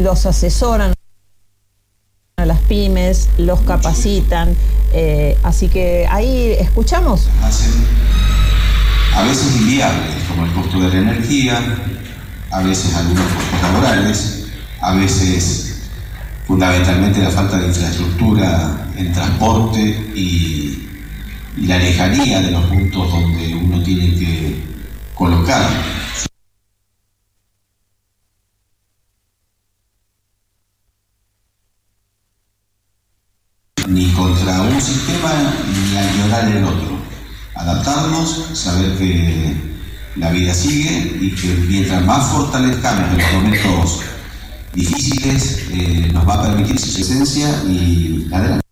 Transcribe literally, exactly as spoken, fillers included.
los asesoran a las pymes, los capacitan, eh, así que ahí escuchamos. Hacen a veces inviables, como el costo de la energía, a veces algunos costos laborales, a veces fundamentalmente la falta de infraestructura en transporte y, y la lejanía de los puntos donde uno tiene que colocar. Ni contra un sistema ni a violar el otro. Adaptarnos, saber que la vida sigue y que mientras más fortalezcamos en los momentos difíciles, eh, nos va a permitir su esencia y adelante.